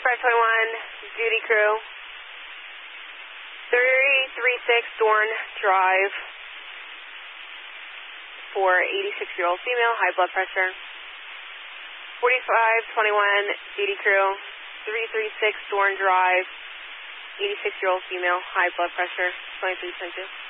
4521, duty crew. 336 Dorn Drive for 86-year-old female, high blood pressure. 4521, duty crew. 336 Dorn Drive, 86-year-old female, high blood pressure, 23 census.